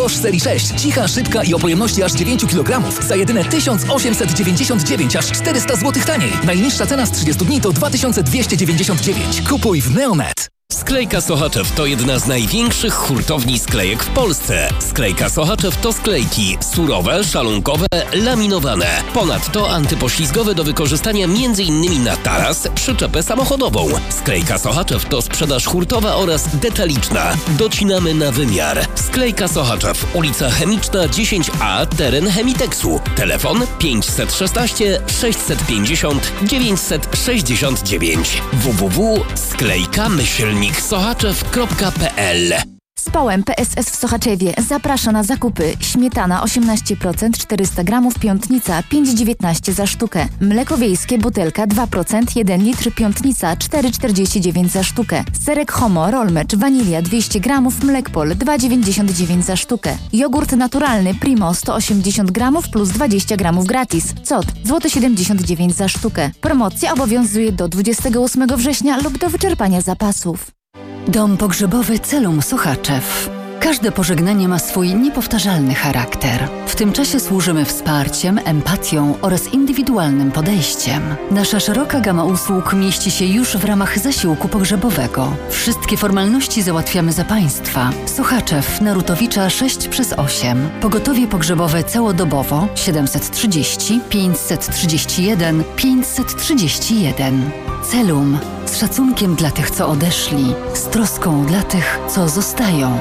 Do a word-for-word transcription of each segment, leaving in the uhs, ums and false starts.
Bosch serii sześć. Cicha, szybka i o pojemności aż dziewięć kilogramów. Za jedyne tysiąc osiemset dziewięćdziesiąt dziewięć, aż czterysta złotych taniej. Najniższa cena z trzydziestu dni to dwa tysiące dwieście dziewięćdziesiąt dziewięć. Kupuj w Neonet. Sklejka Sochaczew to jedna z największych hurtowni sklejek w Polsce. Sklejka Sochaczew to sklejki surowe, szalunkowe, laminowane. Ponadto antypoślizgowe do wykorzystania m.in. na taras, przyczepę samochodową. Sklejka Sochaczew to sprzedaż hurtowa oraz detaliczna. Docinamy na wymiar. Sklejka Sochaczew, ulica Chemiczna dziesięć A, teren Chemiteksu. Telefon pięćset szesnaście sześćset pięćdziesiąt dziewięćset sześćdziesiąt dziewięć. w w w kropka sklejka myślnik sochaczew kropka p l. Społem P S S w Sochaczewie zaprasza na zakupy. Śmietana osiemnaście procent, czterysta gramów, Piątnica pięć dziewiętnaście za sztukę. Mleko wiejskie butelka dwa procent, jeden litr, Piątnica cztery czterdzieści dziewięć za sztukę. Serek Homo, Rolmecz, wanilia dwieście gramów, Mlekpol dwa dziewięćdziesiąt dziewięć za sztukę. Jogurt naturalny Primo sto osiemdziesiąt gramów plus dwadzieścia gramów gratis. Cot siedemdziesiąt dziewięć złotych za sztukę. Promocja obowiązuje do dwudziestego ósmego września lub do wyczerpania zapasów. Dom pogrzebowy Celum Sochaczew. Każde pożegnanie ma swój niepowtarzalny charakter. W tym czasie służymy wsparciem, empatią oraz indywidualnym podejściem. Nasza szeroka gama usług mieści się już w ramach zasiłku pogrzebowego. Wszystkie formalności załatwiamy za Państwa. Sochaczew, Narutowicza sześć przez osiem. Pogotowie pogrzebowe całodobowo siedemset trzydzieści pięćset trzydzieści jeden pięćset trzydzieści jeden. Celum. Z szacunkiem dla tych, co odeszli. Z troską dla tych, co zostają.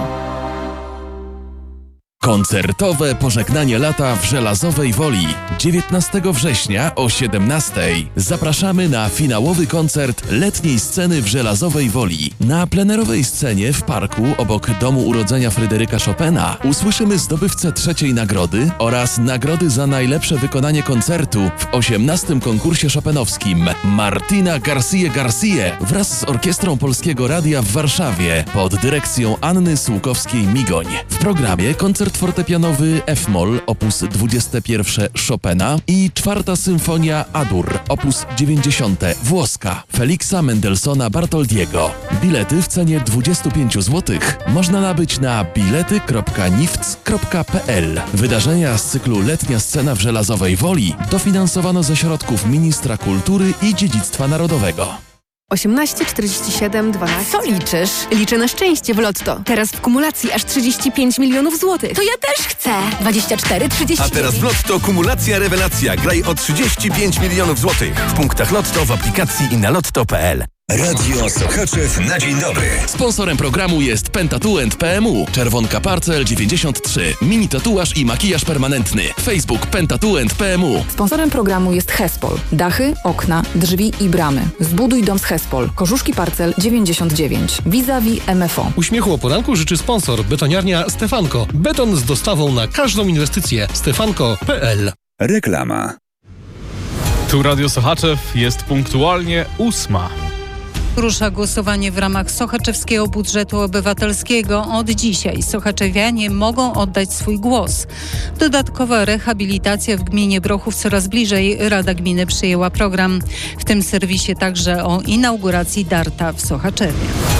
Koncertowe pożegnanie lata w Żelazowej Woli. dziewiętnastego września o siedemnastej. Zapraszamy na finałowy koncert letniej sceny w Żelazowej Woli. Na plenerowej scenie w parku obok Domu Urodzenia Fryderyka Chopina usłyszymy zdobywcę trzeciej nagrody oraz nagrody za najlepsze wykonanie koncertu w osiemnastym konkursie chopinowskim Martina García García wraz z Orkiestrą Polskiego Radia w Warszawie pod dyrekcją Anny Sułkowskiej-Migoń. W programie koncert fortepianowy F-moll opus dwudzieste pierwsze Chopina i czwarta symfonia A-dur opus dziewięćdziesiąte włoska Feliksa Mendelssohna Bartoldiego. Bilety w cenie dwadzieścia pięć złotych można nabyć na bilety kropka nifc kropka p l. Wydarzenia z cyklu Letnia Scena w Żelazowej Woli dofinansowano ze środków Ministra Kultury i Dziedzictwa Narodowego. osiemnaście czterdzieści siedem dwanaście. Co liczysz? Liczę na szczęście w Lotto. Teraz w kumulacji aż trzydzieści pięć milionów złotych. To ja też chcę. dwadzieścia cztery trzydzieści. A teraz w Lotto kumulacja rewelacja. Graj o trzydzieści pięć milionów złotych. W punktach Lotto, w aplikacji i na lotto kropka p l. Radio Sochaczew na dzień dobry. Sponsorem programu jest Pentatuent P M U. Czerwonka Parcel dziewięćdziesiąt trzy. Mini tatuaż i makijaż permanentny. Facebook Pentatuent P M U. Sponsorem programu jest Hespol. Dachy, okna, drzwi i bramy. Zbuduj dom z Hespol. Korzuszki Parcel dziewięćdziesiąt dziewięć. Vis-a-vis M F O. Uśmiechu o poranku życzy sponsor. Betoniarnia Stefanko. Beton z dostawą na każdą inwestycję. stefanko kropka p l. Reklama. Tu Radio Sochaczew, jest punktualnie ósma. Rusza głosowanie w ramach sochaczewskiego budżetu obywatelskiego. Od dzisiaj sochaczewianie mogą oddać swój głos. Dodatkowa rehabilitacja w gminie Brochów coraz bliżej. Rada Gminy przyjęła program. W tym serwisie także o inauguracji Darta w Sochaczewie.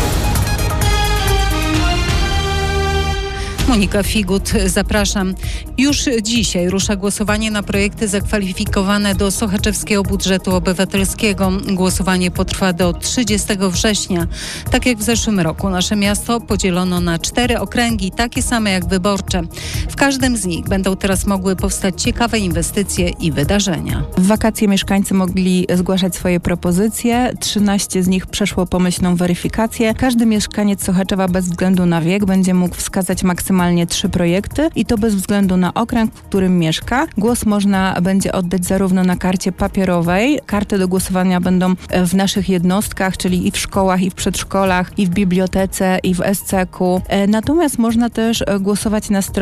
Monika Figut, zapraszam. Już dzisiaj rusza głosowanie na projekty zakwalifikowane do sochaczewskiego budżetu obywatelskiego. Głosowanie potrwa do trzydziestego września. Tak jak w zeszłym roku nasze miasto podzielono na cztery okręgi, takie same jak wyborcze. W każdym z nich będą teraz mogły powstać ciekawe inwestycje i wydarzenia. W wakacje mieszkańcy mogli zgłaszać swoje propozycje. trzynaście z nich przeszło pomyślną weryfikację. Każdy mieszkaniec Sochaczewa bez względu na wiek będzie mógł wskazać maksymalnie trzy projekty i to bez względu na okręg, w którym mieszka. Głos można będzie oddać zarówno na karcie papierowej. Karty do głosowania będą w naszych jednostkach, czyli i w szkołach, i w przedszkolach, i w bibliotece, i w S C K u. Natomiast można też głosować na stronie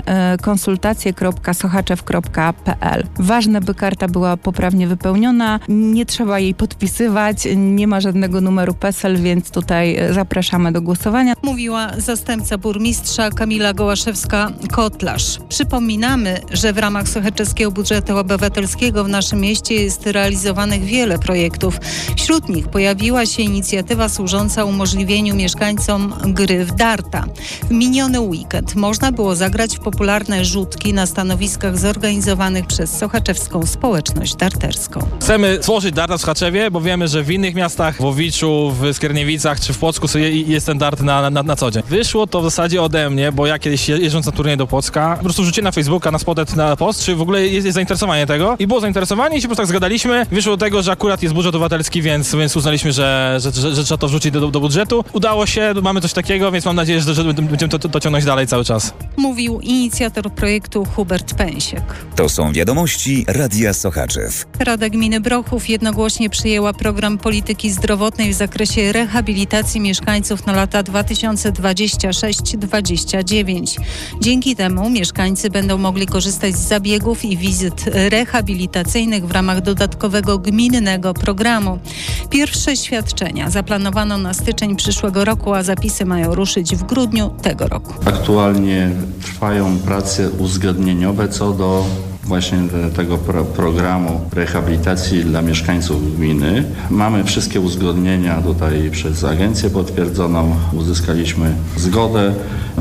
konsultacje kropka sochaczew kropka p l. Ważne, by karta była poprawnie wypełniona, nie trzeba jej podpisywać, nie ma żadnego numeru PESEL, więc tutaj zapraszamy do głosowania. Mówiła zastępca burmistrza Kamila Gołaszewska-Kotlarz. Przypominamy, że w ramach sochaczeskiego budżetu obywatelskiego w naszym mieście jest realizowanych wiele projektów. Wśród nich pojawiła się inicjatywa służąca umożliwieniu mieszkańcom gry w darta. W miniony weekend można było zagrać w popularne rzutki na stanowiskach zorganizowanych przez sochaczewską społeczność darterską. Chcemy stworzyć darta w Sochaczewie, bo wiemy, że w innych miastach, w Łowiczu, w Skierniewicach czy w Płocku jest ten dart na, na, na co dzień. Wyszło to w zasadzie ode mnie, bo ja kiedyś jeżdżąc na turniej do Płocka, po prostu rzuciłem na Facebooka, na Spodek, na post, czy w ogóle jest, jest zainteresowanie tego i było zainteresowanie i się po prostu tak zgadaliśmy. Wyszło do tego, że akurat jest budżet obywatelski, więc, więc uznaliśmy, że, że, że, że trzeba to wrzucić do, do budżetu. Udało się, mamy coś takiego, więc mam nadzieję, że, że będziemy to, to, to ciągnąć dalej cały czas. Mówił inicjator projektu Hubert Pęsiek. To są wiadomości Radia Sochaczew. Rada Gminy Brochów jednogłośnie przyjęła program polityki zdrowotnej w zakresie rehabilitacji mieszkańców na lata dwa tysiące dwudziesty szósty do dwa tysiące dwudziestego dziewiątego. Dzięki temu mieszkańcy będą mogli korzystać z zabiegów i wizyt rehabilitacyjnych w ramach dodatkowego gminnego programu. Pierwsze świadczenia zaplanowano na styczeń przyszłego roku, a zapisy mają ruszyć w grudniu tego roku. Aktualnie trwają prace uzgodnieniowe co do właśnie tego pro- programu rehabilitacji dla mieszkańców gminy. Mamy wszystkie uzgodnienia tutaj przez agencję potwierdzoną. Uzyskaliśmy zgodę.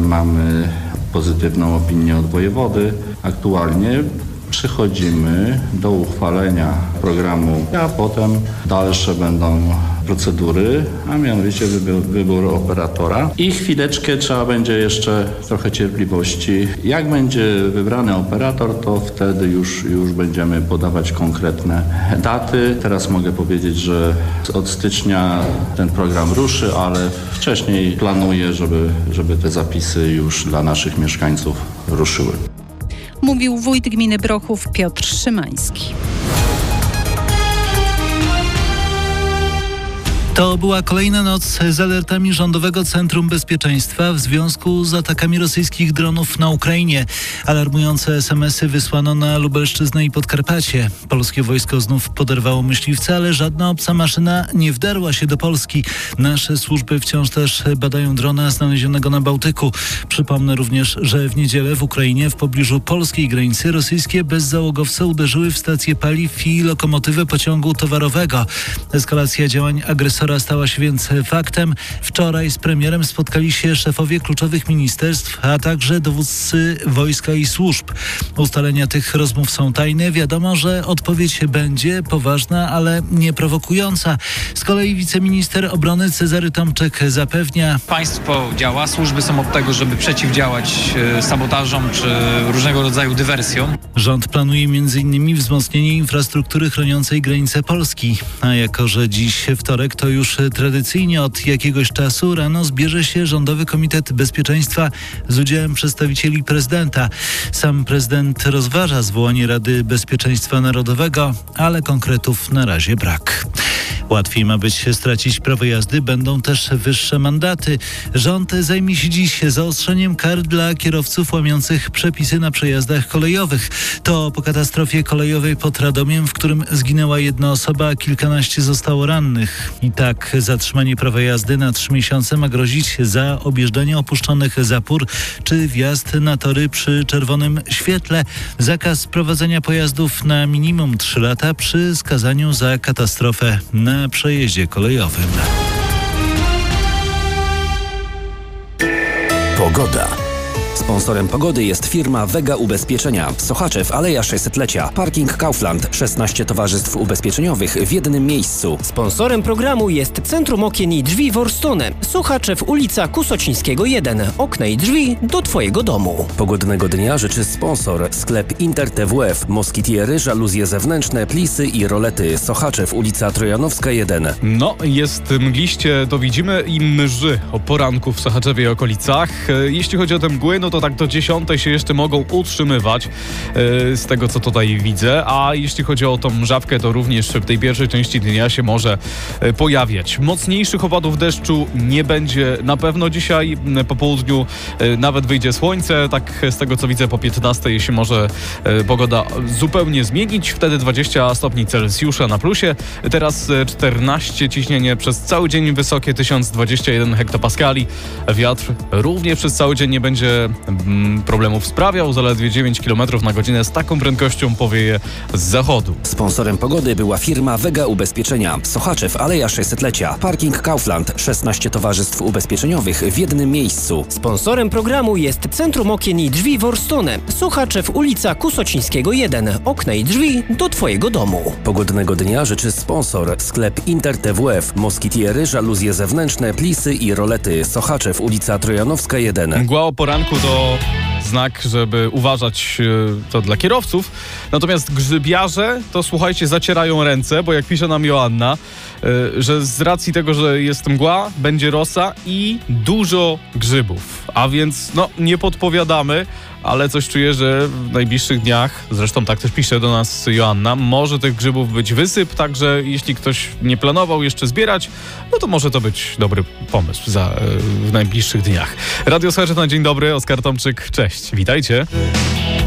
Mamy pozytywną opinię od wojewody. Aktualnie przechodzimy do uchwalenia programu, a potem dalsze będą procedury, a mianowicie wybór, wybór operatora. I chwileczkę trzeba będzie jeszcze trochę cierpliwości. Jak będzie wybrany operator, to wtedy już, już będziemy podawać konkretne daty. Teraz mogę powiedzieć, że od stycznia ten program ruszy, ale wcześniej planuję, żeby, żeby te zapisy już dla naszych mieszkańców ruszyły. Mówił wójt gminy Brochów Piotr Szymański. To była kolejna noc z alertami Rządowego Centrum Bezpieczeństwa w związku z atakami rosyjskich dronów na Ukrainie. Alarmujące es em esy wysłano na Lubelszczyznę i Podkarpacie. Polskie wojsko znów poderwało myśliwce, ale żadna obca maszyna nie wdarła się do Polski. Nasze służby wciąż też badają drona znalezionego na Bałtyku. Przypomnę również, że w niedzielę w Ukrainie w pobliżu polskiej granicy rosyjskie bezzałogowce uderzyły w stację paliw i lokomotywę pociągu towarowego. Eskalacja działań agresora stała się więc faktem. Wczoraj z premierem spotkali się szefowie kluczowych ministerstw, a także dowódcy wojska i służb. Ustalenia tych rozmów są tajne. Wiadomo, że odpowiedź będzie poważna, ale nie prowokująca. Z kolei wiceminister obrony Cezary Tomczyk zapewnia: Państwo działa, służby są od tego, żeby przeciwdziałać sabotażom czy różnego rodzaju dywersjom. Rząd planuje między innymi wzmocnienie infrastruktury chroniącej granice Polski. A jako że dziś wtorek, to już tradycyjnie od jakiegoś czasu rano zbierze się Rządowy Komitet Bezpieczeństwa z udziałem przedstawicieli prezydenta. Sam prezydent rozważa zwołanie Rady Bezpieczeństwa Narodowego, ale konkretów na razie brak. Łatwiej ma być stracić prawo jazdy, będą też wyższe mandaty. Rząd zajmie się dziś zaostrzeniem kar dla kierowców łamiących przepisy na przejazdach kolejowych. To po katastrofie kolejowej pod Radomiem, w którym zginęła jedna osoba, a kilkanaście zostało rannych. I tak zatrzymanie prawa jazdy na trzy miesiące ma grozić za objeżdżanie opuszczonych zapór czy wjazd na tory przy czerwonym świetle. Zakaz prowadzenia pojazdów na minimum trzy lata przy skazaniu za katastrofę na przejeździe kolejowym. Pogoda. Sponsorem pogody jest firma Vega Ubezpieczenia. Sochaczew, Aleja sześćsetlecia. Parking Kaufland. szesnaście towarzystw ubezpieczeniowych w jednym miejscu. Sponsorem programu jest Centrum Okien i Drzwi Worstone. Sochaczew, ulica Kusocińskiego jeden. Okna i drzwi do Twojego domu. Pogodnego dnia życzy sponsor. Sklep Inter T W F. Moskitiery, żaluzje zewnętrzne, plisy i rolety. Sochaczew, ulica Trojanowska jeden. No, jest mgliście, to widzimy, i mży o poranku w Sochaczewie i okolicach. Jeśli chodzi o tę mgłę, no no to tak do dziesiątej się jeszcze mogą utrzymywać yy, z tego, co tutaj widzę. A jeśli chodzi o tą mrzawkę, to również w tej pierwszej części dnia się może yy, pojawiać. Mocniejszych opadów deszczu nie będzie na pewno dzisiaj. Yy, po południu yy, nawet wyjdzie słońce. Tak z tego, co widzę, po piętnastej się może yy, pogoda zupełnie zmienić. Wtedy dwadzieścia stopni Celsjusza na plusie. Teraz yy, czternaście, ciśnienie przez cały dzień wysokie, tysiąc dwadzieścia jeden hektopaskali. Wiatr również przez cały dzień nie będzie mm, problemów sprawiał. Zaledwie dziewięć kilometrów na godzinę z taką prędkością powieje z zachodu. Sponsorem pogody była firma Vega Ubezpieczenia. Sochaczew, Aleja sześćsetlecia. Parking Kaufland. szesnaście towarzystw ubezpieczeniowych w jednym miejscu. Sponsorem programu jest Centrum Okien i Drzwi Worstone. Sochaczew, ulica Kusocińskiego jeden. Okna i drzwi do Twojego domu. Pogodnego dnia życzy sponsor. Sklep Inter T W F. Moskitiery, żaluzje zewnętrzne, plisy i rolety. Sochaczew, ulica Trojanowska jeden. Mgła o poranku to znak, żeby uważać, to dla kierowców. Natomiast grzybiarze, to słuchajcie, zacierają ręce, bo jak pisze nam Joanna, że z racji tego, że jest mgła, będzie rosa i dużo grzybów. A więc, no, nie podpowiadamy, ale coś czuję, że w najbliższych dniach, zresztą tak też pisze do nas Joanna, może tych grzybów być wysyp, także jeśli ktoś nie planował jeszcze zbierać, no to może to być dobry pomysł za, w najbliższych dniach. Radio Słuchacze na dzień dobry, Oskar Tomczyk, cześć, witajcie.